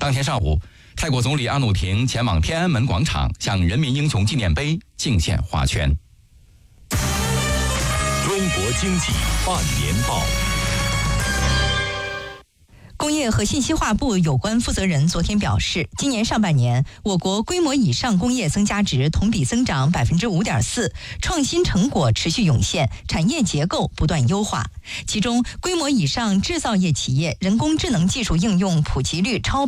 当天上午，泰国总理阿努廷前往天安门广场向人民英雄纪念碑敬献花圈。 中国经济半年报。 工业和信息化部有关负责人昨天表示，今年上半年，我国规模以上工业增加值同比增长5.4%，创新成果持续涌现，产业结构不断优化。其中，规模以上制造业企业人工智能技术应用普及率超